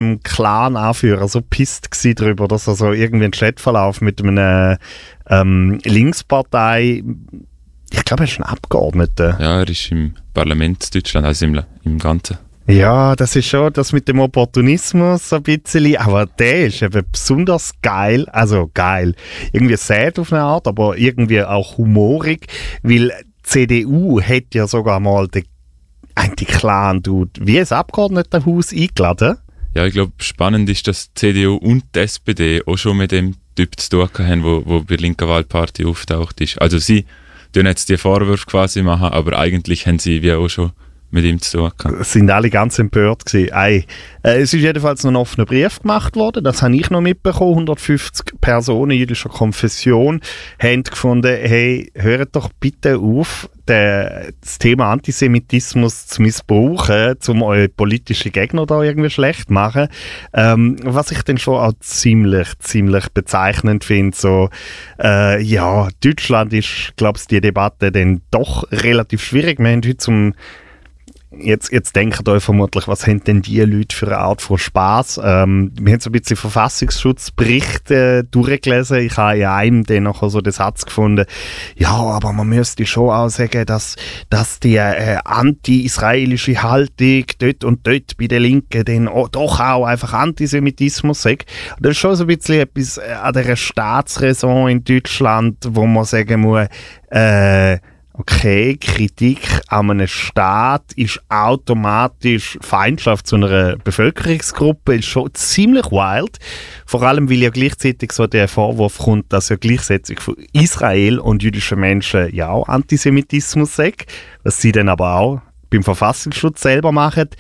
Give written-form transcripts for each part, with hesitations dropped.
dem Clan-Anführer so pisst gsi darüber, dass er so irgendwie einen Chatverlauf mit einer Linkspartei, ich glaube, er ist ein Abgeordneter. Ja, er ist im Parlament in Deutschland, also im Ganzen. Ja, das ist schon das mit dem Opportunismus so ein bisschen, aber der ist eben besonders geil, also geil, irgendwie sad auf eine Art, aber irgendwie auch humorig, weil die CDU hat ja sogar mal den Clan-Dude wie ein Abgeordnetenhaus eingeladen. Ja, ich glaube, spannend ist, dass die CDU und die SPD auch schon mit dem Typ zu tun haben, wo bei der linken Wahlparty auftaucht ist. Also sie tun jetzt die Vorwürfe quasi machen, aber eigentlich haben sie wie auch schon mit ihm zu tun gehabt. Es sind alle ganz empört gewesen. Es ist jedenfalls noch ein offener Brief gemacht worden, das habe ich noch mitbekommen. 150 Personen jüdischer Konfession haben gefunden, hey, hört doch bitte auf, das Thema Antisemitismus zu missbrauchen, um eure politischen Gegner da irgendwie schlecht zu machen. Was ich dann schon auch ziemlich bezeichnend finde, so, ja, Deutschland ist, glaube ich, die Debatte dann doch relativ schwierig. Wir haben heute Jetzt denkt euch vermutlich, was haben denn die Leute für eine Art von Spass? Wir haben so ein bisschen Verfassungsschutzberichte durchgelesen. Ich habe in einem dann noch so den Satz gefunden, ja, aber man müsste schon auch sagen, dass die anti-israelische Haltung dort und dort bei den Linken dann doch auch einfach Antisemitismus sagt. Und das ist schon so ein bisschen etwas an dieser Staatsräson in Deutschland, wo man sagen muss, okay, Kritik an einem Staat ist automatisch Feindschaft zu einer Bevölkerungsgruppe, ist schon ziemlich wild. Vor allem, weil ja gleichzeitig so der Vorwurf kommt, dass ja Gleichsetzung von Israel und jüdischen Menschen ja auch Antisemitismus sagt, was sie dann aber auch beim Verfassungsschutz selber machen.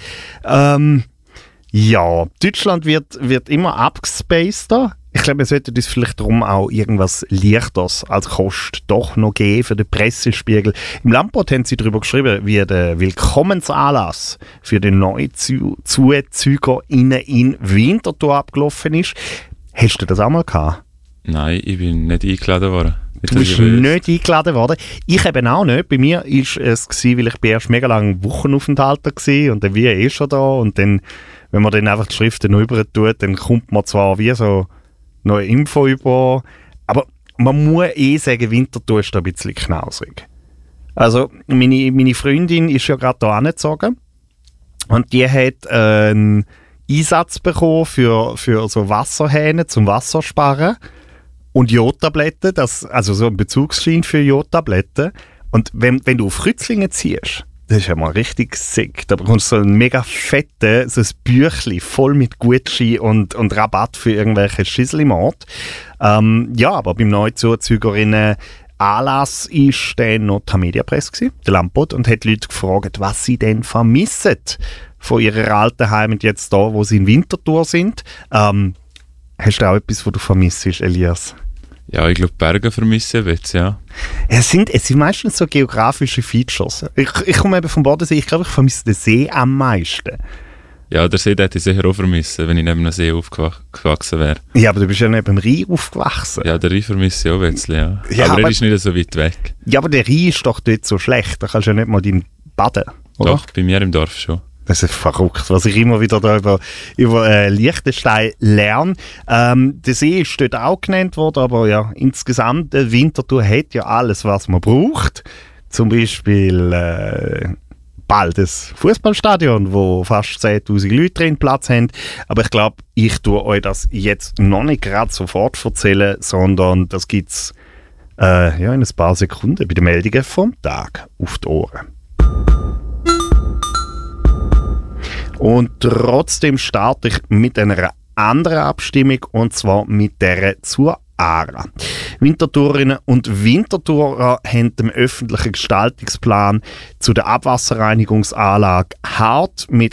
Ja, Deutschland wird immer abgespaceder. Ich glaube, wir sollten uns vielleicht darum auch irgendwas Leichteres als Kost doch noch geben für den Pressespiegel. Im Landbot haben sie darüber geschrieben, wie der Willkommensanlass für den neuen ZuzügerInnen in Winterthur abgelaufen ist. Hast du das auch mal gehabt? Nein, ich bin nicht eingeladen worden. Du bist nicht eingeladen worden. Ich eben auch nicht. Bei mir war es, weil ich erst mega lange Wochenaufenthalt war und dann wie schon da. Und dann, wenn man dann einfach die Schriften noch rüber tut, dann kommt man zwar wie so neue Info über, aber man muss sagen, Winterthur ist da ein bisschen knausrig. Also meine Freundin ist ja gerade hier angezogen und die hat einen Einsatz bekommen für so Wasserhähne zum Wassersparen und Jodtabletten, also so ein Bezugsschein für Jodtabletten. Und wenn du auf Rützlingen ziehst, das ist ja mal richtig sick. Da bekommst du so ein mega fettes so ein Büchlein voll mit Gutschein und Rabatt für irgendwelche Schisselimort. Ja, aber beim neuen Zuzügerinnen Anlass war dann noch die Mediapresse, der Landbot, und hat Leute gefragt, was sie denn vermissen von ihrer alten Heimat jetzt da, wo sie in Winterthur sind. Hast du auch etwas, was du vermisst, Elias? Ja, ich glaube, Berge vermissen jetzt, ja. Es sind meistens so geografische Features. Ich komme eben vom Bodensee, ich glaube, ich vermisse den See am meisten. Ja, der See hätte ich sicher auch vermissen, wenn ich neben einem See aufgewachsen wäre. Ja, aber du bist ja neben dem Rhein aufgewachsen. Ja, der Rhein vermisse ich auch ein bisschen, ja. Ja, aber er ist nicht so weit weg. Ja, aber der Rhein ist doch dort so schlecht, da kannst du ja nicht mal baden, oder? Doch, bei mir im Dorf schon. Das ist verrückt, was ich immer wieder da über Liechtenstein lerne. Der See ist dort auch genannt worden, aber ja, insgesamt, Winterthur hat ja alles, was man braucht. Zum Beispiel bald ein Fußballstadion, wo fast 10'000 Leute drin Platz haben. Aber ich glaube, ich tue euch das jetzt noch nicht gerade sofort erzählen, sondern das gibt es in ein paar Sekunden bei den Meldungen vom Tag auf die Ohren. Und trotzdem starte ich mit einer anderen Abstimmung, und zwar mit der zur ARA. Winterthurerinnen und Winterthurer haben dem öffentlichen Gestaltungsplan zu der Abwasserreinigungsanlage hart mit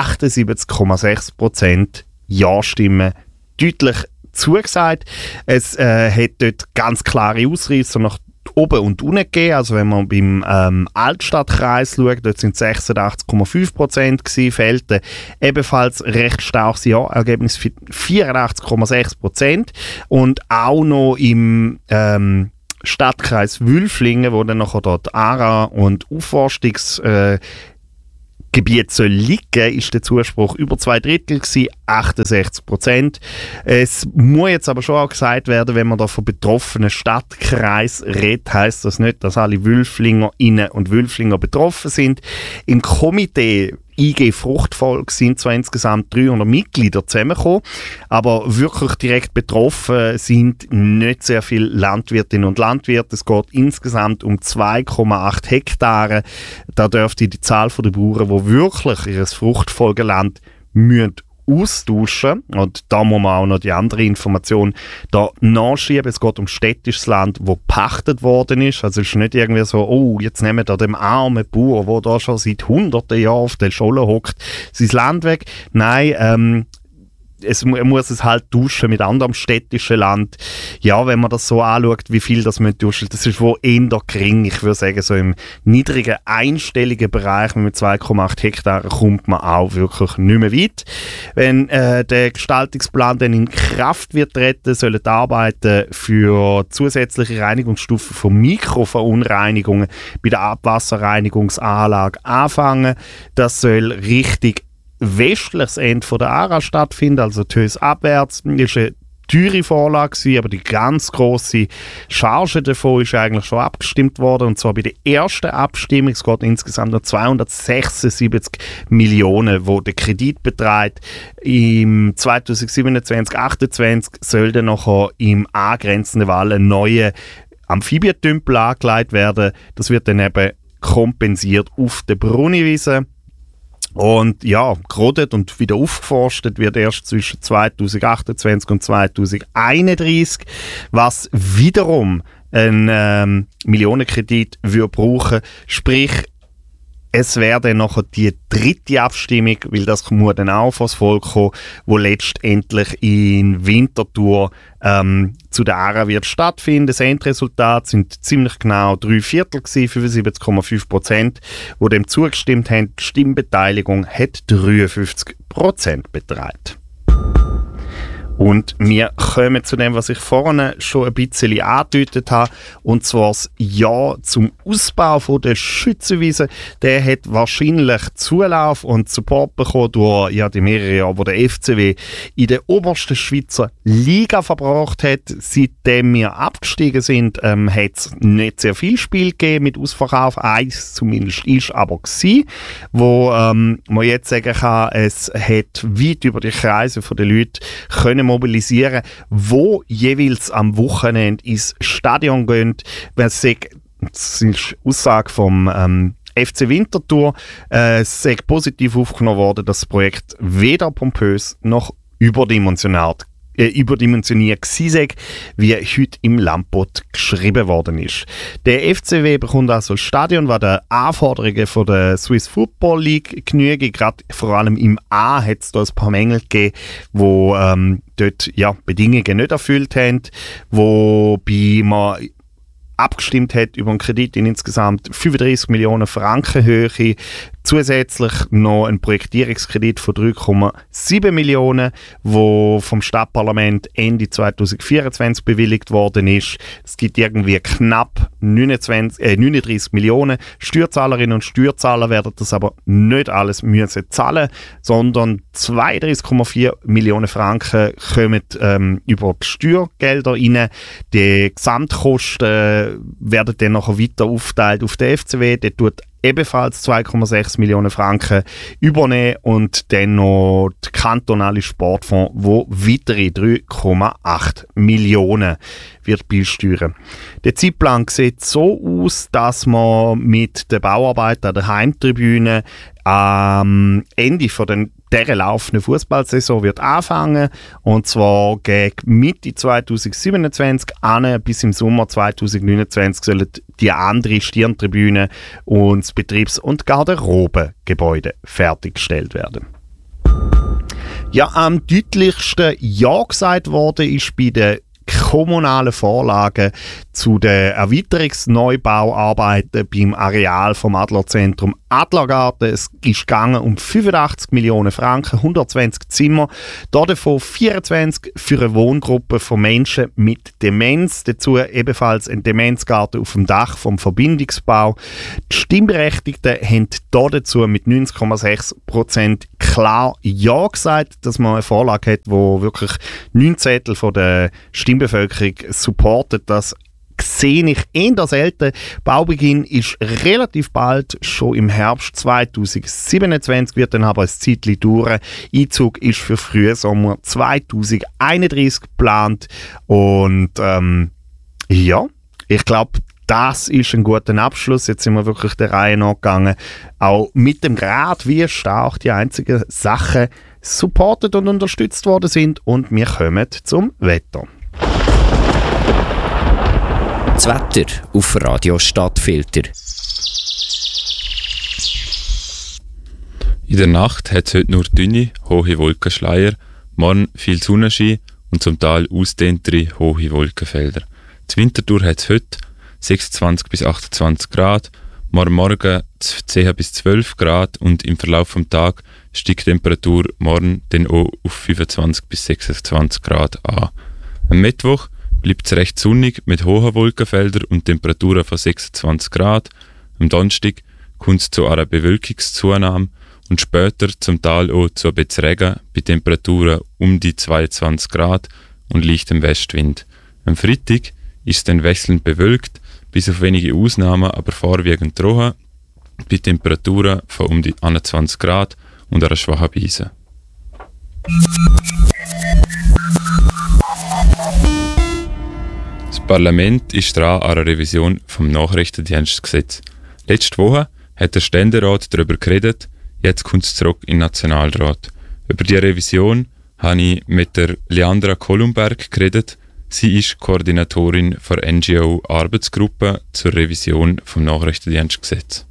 78,6% Ja-Stimmen deutlich zugesagt. Es hat dort ganz klare Ausreißer nach oben und unten gegeben. Also wenn man beim Altstadtkreis schaut, dort sind 86,5% gewesen, Felten ebenfalls recht starkes Ja-Ergebnis für 84,6%. Und auch noch im Stadtkreis Wülflingen, wo dann nachher dort ARA und Aufforstungs Gebiet soll liegen, ist der Zuspruch über 2/3 gewesen, 68%. Es muss jetzt aber schon auch gesagt werden, wenn man da von betroffenen Stadtkreisen redet, heisst das nicht, dass alle Wülflingerinnen und Wülflinger betroffen sind. Im Komitee IG Fruchtvolk sind zwar insgesamt 300 Mitglieder zusammengekommen, aber wirklich direkt betroffen sind nicht sehr viele Landwirtinnen und Landwirte. Es geht insgesamt um 2,8 Hektare. Da dürfte die Zahl der Bauern, die wirklich ihr Fruchtfolgeland austauschen. Und da muss man auch noch die andere Information da nachschieben. Es geht um städtisches Land, das gepachtet worden ist. Also es ist nicht irgendwie so, oh, jetzt nehmen wir dem armen Bauer, der da schon seit hunderten Jahren auf der Scholle hockt, sein Land weg. Nein, er muss es halt tauschen mit anderem städtischen Land. Ja, wenn man das so anschaut, wie viel das man tauschen, das ist wohl eher gering. Ich würde sagen, so im niedrigen, einstelligen Bereich mit 2,8 Hektaren kommt man auch wirklich nicht mehr weit. Wenn der Gestaltungsplan dann in Kraft wird treten, sollen die Arbeiten für zusätzliche Reinigungsstufen von Mikroverunreinigungen bei der Abwasserreinigungsanlage anfangen. Das soll richtig westliches Ende der Aarau stattfinden, also Tös abwärts. Das war eine teure Vorlage, aber die ganz grosse Charge davon ist eigentlich schon abgestimmt worden, und zwar bei der ersten Abstimmung. Es geht insgesamt noch 276 Millionen, wo der Kredit beträgt. Im 2027/28 soll dann nachher im angrenzenden Wall ein neuer Amphibientümpel angelegt werden. Das wird dann eben kompensiert auf der Brunniwiese. Und ja, gerodet und wieder aufgeforstet wird erst zwischen 2028 und 2031, was wiederum einen Millionenkredit würde brauchen. Sprich, es wäre dann nachher die dritte Abstimmung, weil das muss dann auch vor das Volk kommen, wo letztendlich in Winterthur zu der Aarau wird stattfinden. Das Endresultat sind ziemlich genau 3/4 gewesen, 75,5%, die dem zugestimmt haben. Die Stimmbeteiligung hat 53% beträgt. Und wir kommen zu dem, was ich vorhin schon ein bisschen angedeutet habe, und zwar das Ja zum Ausbau von der Schützenwiese. Der hat wahrscheinlich Zulauf und Support bekommen durch die mehreren Jahre, wo der FCW in der obersten Schweizer Liga verbracht hat. Seitdem wir abgestiegen sind, hat es nicht sehr viel Spiel gegeben mit Ausverkauf. Eins zumindest ist aber gewesen, wo man jetzt sagen kann, es hat weit über die Kreise der Leute können mobilisieren, wo jeweils am Wochenende ins Stadion gehen. Das ist Aussage vom FC Winterthur. Es ist positiv aufgenommen worden, dass das Projekt weder pompös noch überdimensioniert gewesen, wie heute im Lampot geschrieben worden ist. Der FCW bekommt also das Stadion, was den Anforderungen von der Swiss Football League genügt. Gerade vor allem im A hat es da ein paar Mängel gegeben, wo dort Bedingungen nicht erfüllt haben, wobei man abgestimmt hat über einen Kredit in insgesamt 35 Millionen Franken Höhe. Zusätzlich noch ein Projektierungskredit von 3,7 Millionen, wo vom Stadtparlament Ende 2024 bewilligt worden ist. Es gibt irgendwie knapp 39 Millionen. Steuerzahlerinnen und Steuerzahler werden das aber nicht alles müssen zahlen, sondern 32,4 Millionen Franken kommen über die Steuergelder rein. Die Gesamtkosten werden dann nachher weiter aufgeteilt auf den FCW. Der tut ebenfalls 2,6 Millionen Franken übernehmen, und dann noch der kantonale Sportfonds, wo weitere 3,8 Millionen wird beisteuern. Der Zeitplan sieht so aus, dass man mit der Bauarbeit an der Heimtribüne am Ende von dieser laufenden Fußballsaison wird anfangen, und zwar gegen Mitte 2027 an bis im Sommer 2029 sollen die andere Stirntribüne und das Betriebs- und Garderobengebäude fertiggestellt werden. Ja, am deutlichsten Ja gesagt worden ist bei den kommunalen Vorlagen zu den Erweiterungsneubauarbeiten beim Areal vom Adlerzentrum Adlergarten. Es ist gegangen um 85 Millionen Franken, 120 Zimmer, davon 24 für eine Wohngruppe von Menschen mit Demenz. Dazu ebenfalls ein Demenzgarten auf dem Dach vom Verbindungsbau. Die Stimmberechtigten haben dazu mit 90,6% klar Ja gesagt, dass man eine Vorlage hat, wo wirklich 9 Zettel von der Stimmbevölkerung supportet. Das sehe ich eher selten. Baubeginn ist relativ bald, schon im Herbst 2027, wird dann aber ein Zeitchen dauern. Einzug ist für Frühsommer 2031 geplant. Und ja, ich glaube, das ist ein guter Abschluss. Jetzt sind wir wirklich der Reihe nachgegangen. Auch mit dem Grad, wie stark die einzigen Sachen supportet und unterstützt worden sind. Und wir kommen zum Wetter. Das Wetter auf Radio Stadtfilter. In der Nacht hat es heute nur dünne, hohe Wolkenschleier, morgen viel Sonnenschein und zum Teil ausdehntere, hohe Wolkenfelder. Die Winterthur hat es heute 26 bis 28 Grad, morgen 10 bis 12 Grad und im Verlauf des Tages steigt die Temperatur morgen dann auch auf 25 bis 26 Grad an. Am Mittwoch bleibt es recht sonnig mit hohen Wolkenfeldern und Temperaturen von 26 Grad. Am Donnerstag kommt es zu einer Bewölkungszunahme und später zum Teil auch zu ein bisschen Regen bei Temperaturen um die 22 Grad und leichtem Westwind. Am Freitag ist es dann wechselnd bewölkt, bis auf wenige Ausnahmen, aber vorwiegend trocken, bei Temperaturen von um die 21 Grad und einer schwachen Brise. Das Parlament ist dran an einer Revision vom Nachrichtendienstgesetz. Letzte Woche hat der Ständerat darüber geredet, jetzt kommt es zurück in den Nationalrat. Über die Revision habe ich mit der Leandra Kolumberg geredet. Sie ist Koordinatorin der NGO-Arbeitsgruppe zur Revision vom Nachrichtendienstgesetz.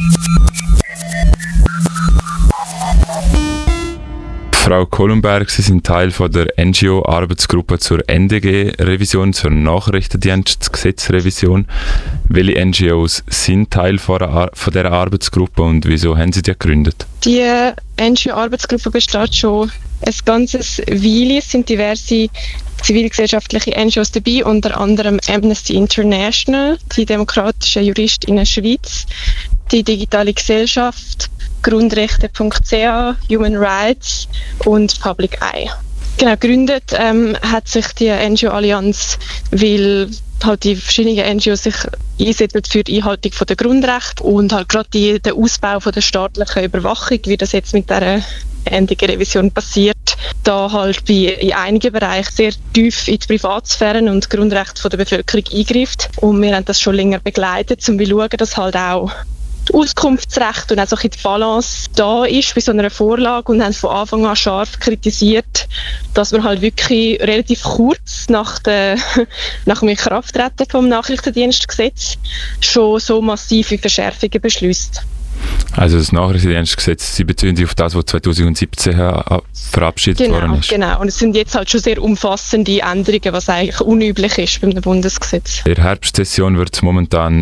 Frau Kolumberg, Sie sind Teil von der NGO-Arbeitsgruppe zur NDG-Revision, zur Nachrichtendienstgesetz-Revision. Welche NGOs sind Teil von dieser Arbeitsgruppe und wieso haben Sie die gegründet? Die NGO-Arbeitsgruppe besteht schon ein ganzes Weile. Es sind diverse zivilgesellschaftliche NGOs dabei, unter anderem Amnesty International, die demokratischen JuristInnen Schweiz, die digitale Gesellschaft, Grundrechte.ch, Human Rights und Public Eye. Genau, gegründet hat sich die NGO-Allianz, weil halt die verschiedenen NGOs sich einsetzen für die Einhaltung der Grundrechte und halt gerade den Ausbau von der staatlichen Überwachung, wie das jetzt mit dieser NDG-Revision passiert, da halt in einigen Bereichen sehr tief in die Privatsphäre und die Grundrechte der Bevölkerung eingreift. Und wir haben das schon länger begleitet, um zu schauen, dass halt auch das Auskunftsrecht und auch so ein bisschen die Balance da ist bei so einer Vorlage und haben von Anfang an scharf kritisiert, dass man halt wirklich relativ kurz nach dem Inkrafttreten vom Nachrichtendienstgesetz schon so massive Verschärfungen beschließt. Also das Nachrichtendienstgesetz, Sie beziehen sich auf das, was 2017 verabschiedet worden ist? Genau. Und es sind jetzt halt schon sehr umfassende Änderungen, was eigentlich unüblich ist beim Bundesgesetz. In der Herbstsession wird es momentan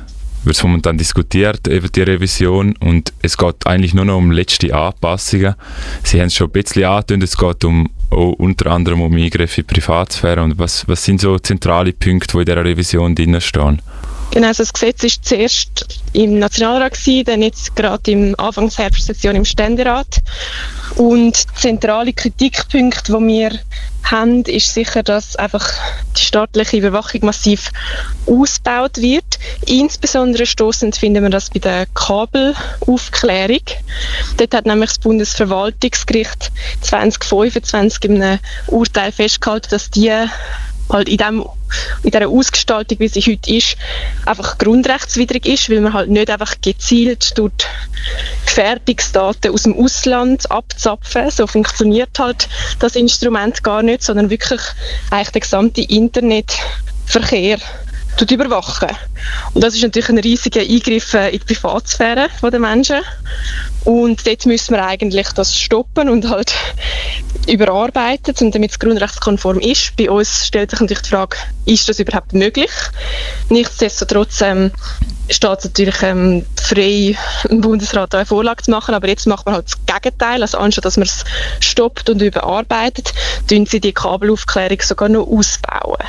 diskutiert, eben die Revision, und es geht eigentlich nur noch um letzte Anpassungen. Sie haben es schon ein bisschen angetönt, es geht unter anderem um Eingriffe in die Privatsphäre. Und was sind so zentrale Punkte, die in dieser Revision drin stehen? Genau, also das Gesetz war zuerst im Nationalrat, dann jetzt gerade im Anfangsherbstsession im Ständerat. Und zentrale Kritikpunkte, die wir haben, ist sicher, dass einfach die staatliche Überwachung massiv ausgebaut wird. Insbesondere stossend finden wir das bei der Kabelaufklärung. Dort hat nämlich das Bundesverwaltungsgericht 2025 in einem Urteil festgehalten, dass die halt in dieser Ausgestaltung, wie sie heute ist, einfach grundrechtswidrig ist, weil man halt nicht einfach gezielt durch Gefährdungsdaten aus dem Ausland abzapfen. So funktioniert halt das Instrument gar nicht, sondern wirklich eigentlich den gesamten Internetverkehr überwachen. Und das ist natürlich ein riesiger Eingriff in die Privatsphäre der Menschen. Und dort müssen wir eigentlich das stoppen und halt überarbeitet und damit es grundrechtskonform ist. Bei uns stellt sich natürlich die Frage, ist das überhaupt möglich? Nichtsdestotrotz steht es natürlich frei, im Bundesrat eine Vorlage zu machen, aber jetzt macht man halt das Gegenteil. Also anstatt dass man es stoppt und überarbeitet, tun sie die Kabelaufklärung sogar noch ausbauen.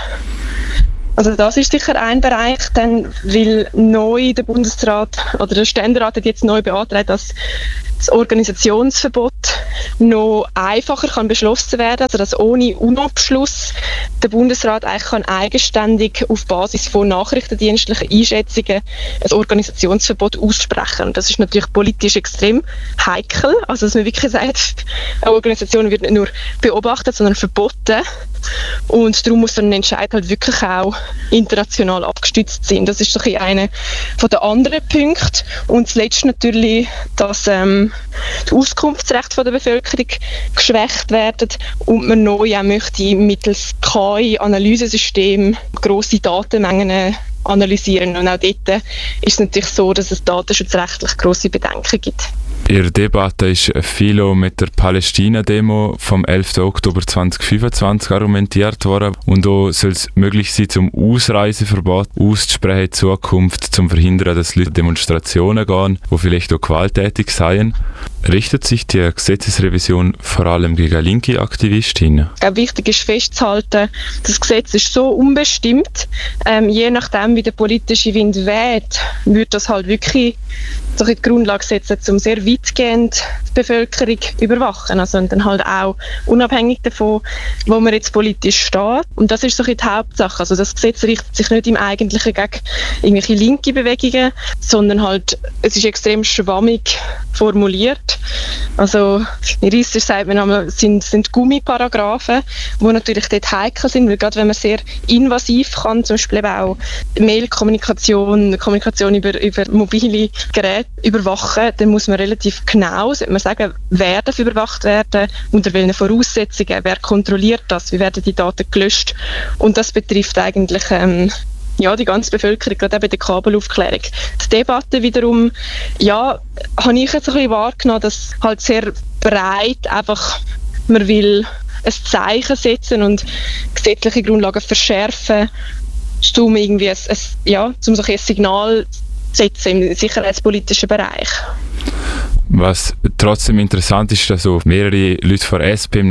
Also das ist sicher ein Bereich, dann, weil neu der Bundesrat oder der Ständerat hat jetzt neu beantragt, dass das Organisationsverbot noch einfacher kann beschlossen werden, also dass ohne UNO-Beschluss der Bundesrat eigentlich kann eigenständig auf Basis von nachrichtendienstlichen Einschätzungen ein Organisationsverbot aussprechen. Und das ist natürlich politisch extrem heikel, also dass man wirklich sagt, eine Organisation wird nicht nur beobachtet, sondern verboten. Und darum muss ein Entscheid halt wirklich auch international abgestützt sein. Das ist so ein einer von den anderen Punkten. Und zuletzt natürlich, dass die Auskunftsrechte der Bevölkerung geschwächt werden und man neu auch möchte mittels KI-Analysesystem grosse Datenmengen analysieren. Und auch dort ist es natürlich so, dass es datenschutzrechtlich grosse Bedenken gibt. In der Debatte ist viel mit der Palästina-Demo vom 11. Oktober 2025 argumentiert worden. Und da soll es möglich sein, zum Ausreiseverbot auszusprechen in Zukunft, zum verhindern, dass Leute Demonstrationen gehen, die vielleicht auch gewalttätig seien. Richtet sich die Gesetzesrevision vor allem gegen linke Aktivistinnen? Ich glaube, wichtig ist festzuhalten, das Gesetz ist so unbestimmt. Je nachdem, wie der politische Wind weht, wird das halt wirklich so die Grundlage setzen, um sehr weitgehend die Bevölkerung überwachen. Also und dann halt auch unabhängig davon, wo man jetzt politisch steht. Und das ist so die Hauptsache. Also das Gesetz richtet sich nicht im Eigentlichen gegen irgendwelche linke Bewegungen, sondern halt, es ist extrem schwammig formuliert. Also juristisch sagt man einmal, sind Gummiparagraphen, die natürlich dort heikel sind, weil gerade wenn man sehr invasiv kann, zum Beispiel eben auch Mail-Kommunikation, Kommunikation über mobile Geräte überwachen, dann muss man relativ genau, sollte man sagen, wer darf überwacht werden, unter welchen Voraussetzungen, wer kontrolliert das, wie werden die Daten gelöscht. Und das betrifft eigentlich die ganze Bevölkerung, gerade eben die Kabelaufklärung. Die Debatte wiederum, habe ich jetzt ein bisschen wahrgenommen, dass halt sehr breit einfach man will ein Zeichen setzen und gesetzliche Grundlagen verschärfen, um irgendwie um so ein Signal zu setzen im sicherheitspolitischen Bereich. Was trotzdem interessant ist, dass so mehrere Leute von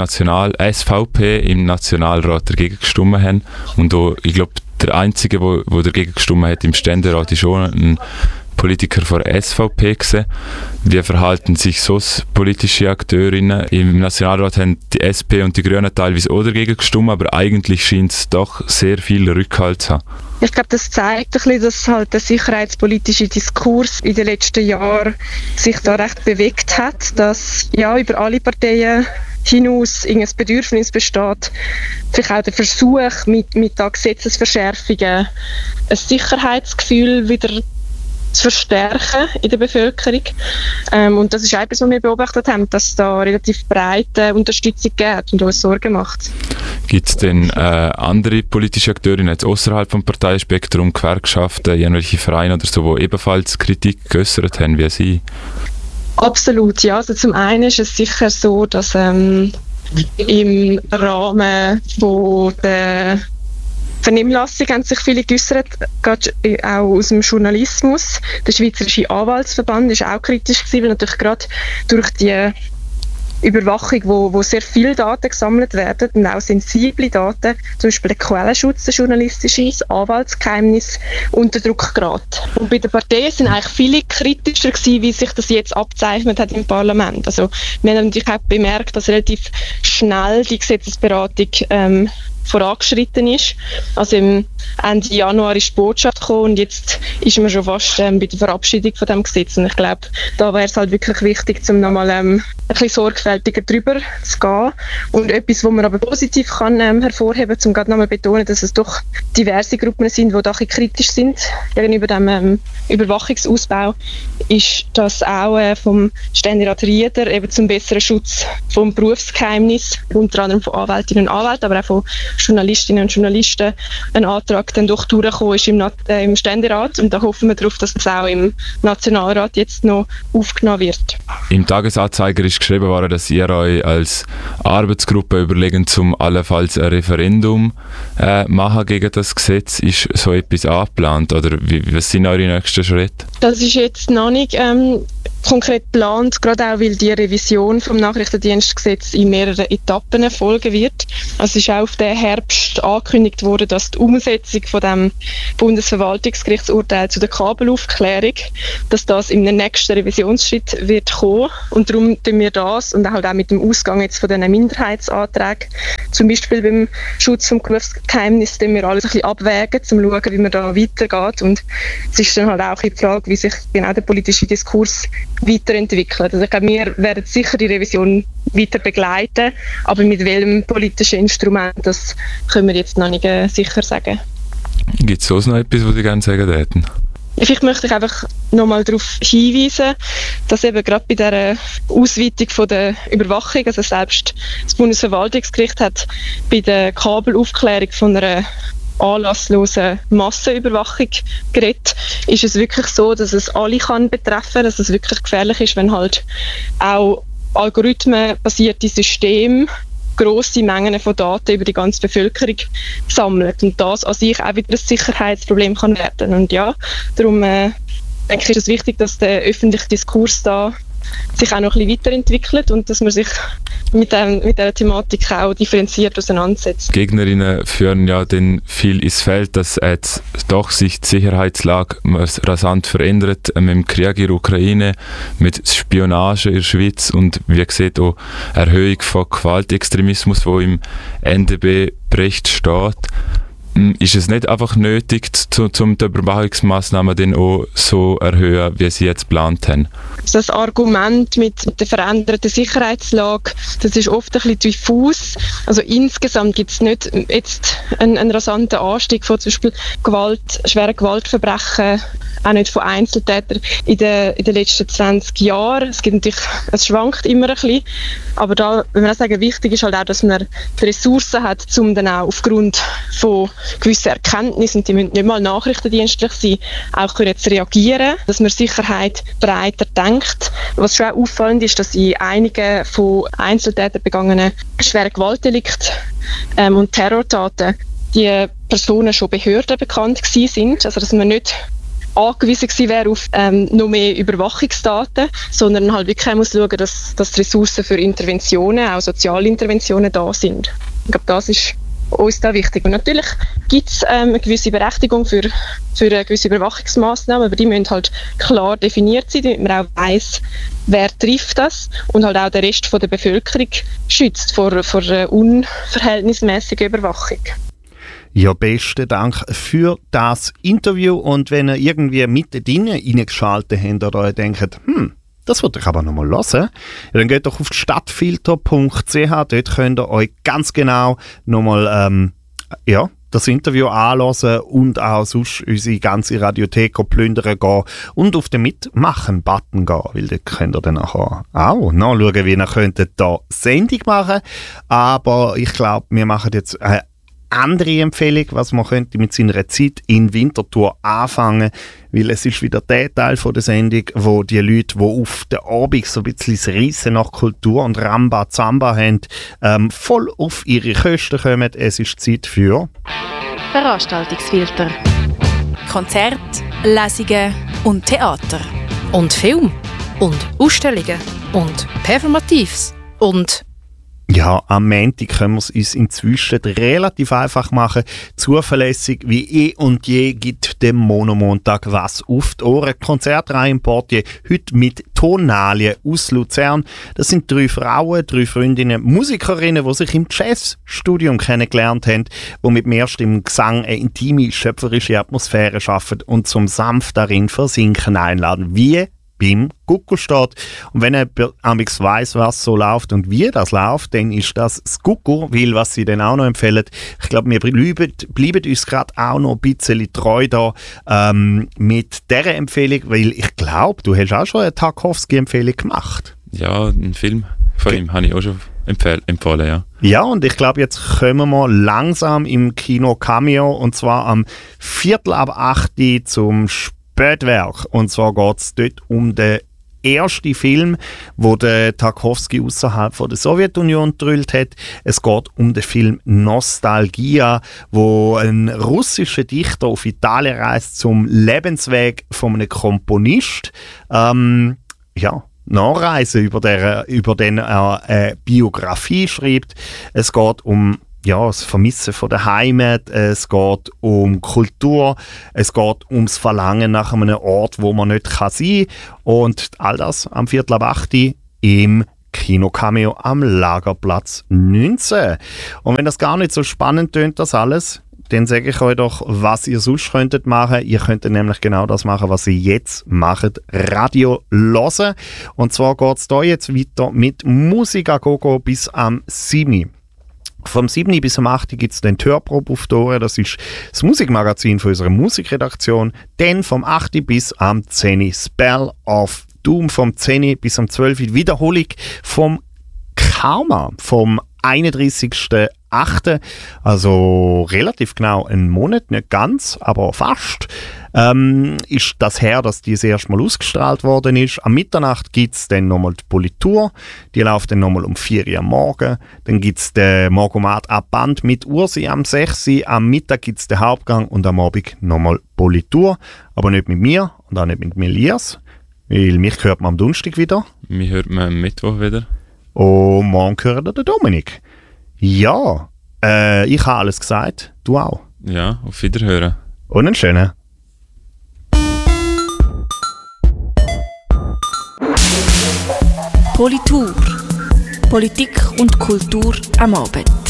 SVP im Nationalrat dagegen gestimmt haben. Und auch, ich glaube, der Einzige, der dagegen gestimmt hat im Ständerat, ist schon ein Politiker von SVP gewesen. Wie verhalten sich sonst politische Akteurinnen? Im Nationalrat haben die SP und die Grünen teilweise auch dagegen gestimmt, aber eigentlich scheint es doch sehr viel Rückhalt zu haben. Ich glaube, das zeigt ein bisschen, dass halt der sicherheitspolitische Diskurs in den letzten Jahren sich da recht bewegt hat, dass über alle Parteien hinaus irgendein Bedürfnis besteht, vielleicht auch der Versuch mit Gesetzesverschärfungen ein Sicherheitsgefühl wieder zu verstärken in der Bevölkerung. Und das ist etwas, was wir beobachtet haben, dass es da relativ breite Unterstützung gibt und uns Sorgen macht. Gibt es denn andere politische Akteure jetzt außerhalb vom Parteienspektrum, Gewerkschaften, irgendwelche Vereine oder so, die ebenfalls Kritik geäußert haben wie Sie? Absolut, ja. Also zum einen ist es sicher so, dass im Rahmen von der Vernehmlassung haben sich viele geäußert, gerade auch aus dem Journalismus. Der Schweizerische Anwaltsverband war auch kritisch gewesen, weil natürlich gerade durch die Überwachung, wo sehr viele Daten gesammelt werden und auch sensible Daten, zum Beispiel der Quellenschutz, der journalistische, das Anwaltsgeheimnis unter Druck gerät. Und bei den Parteien sind eigentlich viele kritischer gewesen, wie sich das jetzt abzeichnet hat im Parlament. Also wir haben natürlich auch bemerkt, dass relativ schnell die Gesetzesberatung vorangeschritten ist. Also im Ende Januar ist die Botschaft gekommen und jetzt ist man schon fast bei der Verabschiedung von dem Gesetz. Und ich glaube, da wäre es halt wirklich wichtig, um nochmal ein bisschen sorgfältiger drüber zu gehen. Und etwas, was man aber positiv kann hervorheben, um gerade nochmal betonen, dass es doch diverse Gruppen sind, die da ein bisschen kritisch sind gegenüber dem Überwachungsausbau, ist das auch vom Ständerat Rieder eben zum besseren Schutz vom Berufsgeheimnis, unter anderem von Anwältinnen und Anwälten, aber auch von Journalistinnen und Journalisten, ein Antrag Antrag dann doch durchgekommen ist im Ständerat, und da hoffen wir darauf, dass es auch im Nationalrat jetzt noch aufgenommen wird. Im Tagesanzeiger ist geschrieben worden, dass ihr euch als Arbeitsgruppe überlegt, zum allenfalls ein Referendum machen gegen das Gesetz. Ist so etwas angeplant oder was sind eure nächsten Schritte? Das ist jetzt noch nicht konkret geplant, gerade auch, weil die Revision vom Nachrichtendienstgesetz in mehreren Etappen erfolgen wird. Also es ist auch auf den Herbst angekündigt worden, dass die Umsetzung von dem Bundesverwaltungsgerichtsurteil zu der Kabelaufklärung, dass das im nächsten Revisionsschritt wird kommen. Und darum tun wir das und halt auch mit dem Ausgang jetzt von diesen Minderheitsanträgen, zum Beispiel beim Schutz vom Berufsgeheimnis, tun wir alles ein bisschen abwägen, um zu schauen, wie man da weitergeht. Und es ist dann halt auch die Frage, wie sich genau der politische Diskurs weiterentwickelt. Also ich glaube, wir werden sicher die Revision weiter begleiten, aber mit welchem politischen Instrument, das können wir jetzt noch nicht sicher sagen. Gibt es sonst noch etwas, was Sie gerne sagen hätten? Vielleicht möchte ich einfach nochmal darauf hinweisen, dass eben gerade bei dieser Ausweitung von der Überwachung, also selbst das Bundesverwaltungsgericht hat bei der Kabelaufklärung von einer anlasslosen Massenüberwachung geredet, ist es wirklich so, dass es alle kann betreffen, dass es wirklich gefährlich ist, wenn halt auch algorithmenbasierte Systeme grosse Mengen von Daten über die ganze Bevölkerung sammelt und das an sich auch wieder ein Sicherheitsproblem kann werden. Und ja, darum denke ich, ist es wichtig, dass der öffentliche Diskurs da sich auch noch ein bisschen weiterentwickelt und dass man sich mit dieser Thematik auch differenziert auseinandersetzt. Gegnerinnen führen ja dann viel ins Feld, dass jetzt doch sich die Sicherheitslage rasant verändert mit dem Krieg in der Ukraine, mit Spionage in der Schweiz und wie gesagt auch Erhöhung von Gewaltextremismus, wo im NDB-Bericht steht. Ist es nicht einfach nötig, um die Überwachungsmaßnahmen dann auch so erhöhen, wie Sie jetzt geplant haben? Das Argument mit der veränderten Sicherheitslage, das ist oft ein bisschen diffus. Also insgesamt gibt es nicht jetzt einen rasanten Anstieg von zum Beispiel schweren Gewaltverbrechen, auch nicht von Einzeltätern in den letzten 20 Jahren. Es schwankt immer ein bisschen. Aber da, wenn wir auch sagen, wichtig ist halt auch, dass man die Ressourcen hat, um dann auch aufgrund von gewissen Erkenntnissen, und die müssen nicht mal nachrichtendienstlich sein, auch können zu reagieren, dass man Sicherheit breiter denkt. Was schon auch auffallend ist, dass in einigen von Einzeltätern begangenen schweren Gewaltdelikten und Terrortaten die Personen schon Behörden bekannt gewesen sind, also dass man nicht angewiesen gewesen wäre auf noch mehr Überwachungsdaten, sondern halt wirklich muss schauen, dass die Ressourcen für Interventionen, auch Sozialinterventionen da sind. Ich glaube, das ist uns da wichtig. Und natürlich gibt es eine gewisse Berechtigung für eine gewisse Überwachungsmaßnahmen, aber die müssen halt klar definiert sein, damit man auch weiss, wer trifft das und halt auch den Rest von der Bevölkerung schützt vor unverhältnismäßiger Überwachung. Ja, besten Dank für das Interview. Und wenn ihr irgendwie mittendrin reingeschaltet habt oder ihr denkt, das wollte ich aber noch mal hören, dann geht doch auf stadtfilter.ch. Dort könnt ihr euch ganz genau noch mal das Interview anhören und auch sonst unsere ganze Radiothek plündern gehen und auf den Mitmachen-Button gehen, weil dort könnt ihr dann nachher auch nachschauen, wie ihr könntet da Sendung machen. Aber ich glaube, wir machen jetzt eine andere Empfehlung, was man könnte mit seiner Zeit in Winterthur anfangen, weil es ist wieder der Teil von der Sendung, wo die Leute, die auf den Abend so ein bisschen das Reissen nach Kultur und Ramba-Zamba haben, voll auf ihre Kosten kommen. Es ist Zeit für Veranstaltungsfilter. Konzerte, Lesungen und Theater. Und Film. Und Ausstellungen. Und Performatives. Und ja, am Montag können wir es uns inzwischen relativ einfach machen. Zuverlässig wie und je gibt dem Monomontag was auf die Ohren. Konzertreihe im Portier, heute mit Tonalien aus Luzern. Das sind 3 Frauen, 3 Freundinnen, Musikerinnen, die sich im Jazzstudium kennengelernt haben, die mit mehrstimmigen Gesang eine intime, schöpferische Atmosphäre schaffen und zum sanft darin versinken einladen. Wie beim Gucku steht. Und wenn jemand amigs weiss, was so läuft und wie das läuft, dann ist das Gucku, weil was sie dann auch noch empfehlen, ich glaube, wir bleiben uns gerade auch noch ein bisschen treu da mit dieser Empfehlung, weil ich glaube, du hast auch schon eine Tarkowski-Empfehlung gemacht. Ja, einen Film von ihm habe ich auch schon empfohlen, ja. Ja, und ich glaube, jetzt kommen wir langsam im Kino Cameo, und zwar am 7:45 zum Spätwerk. Und zwar geht es dort um den ersten Film, wo der Tarkovsky außerhalb von der Sowjetunion gedrillt hat. Es geht um den Film Nostalgia, wo ein russischer Dichter auf Italien reist zum Lebensweg von einem Komponist. Nachreisen über den er Biografie schreibt. Es geht um das Vermissen von der Heimat, es geht um Kultur, es geht ums Verlangen nach einem Ort, wo man nicht sein kann. Und all das am 7:45 im Kino Cameo am Lagerplatz 19. Und wenn das gar nicht so spannend tönt, das alles, dann sage ich euch doch, was ihr sonst könntet machen. Ihr könntet nämlich genau das machen, was ihr jetzt macht, Radio hören. Und zwar geht es hier jetzt weiter mit Musik a Gogo bis am 7. Vom 7. bis am 8. gibt es den Hörprobe auf die Ohren. Das ist das Musikmagazin von unserer Musikredaktion. Dann vom 8. bis am 10. Spell of Doom. Vom 10. bis am 12. Wiederholung vom Karma. Vom 31.8., also relativ genau einen Monat, nicht ganz, aber fast, ist das her, dass die das erste Mal ausgestrahlt worden ist. Am Mitternacht gibt es dann nochmal die Politur, die läuft dann nochmal um 4 Uhr am Morgen. Dann gibt es den Morgomat ab Band mit Ursi am 6 Uhr, am Mittag gibt es den Hauptgang und am Abend nochmal Politur, aber nicht mit mir und auch nicht mit Elias, weil mich hört man am Donnerstag wieder. Mich hört man am Mittwoch wieder. Und morgen hört der Dominik. Ja, ich habe alles gesagt. Du auch. Ja, auf Wiederhören. Und einen schönen. Politur. Politik und Kultur am Abend.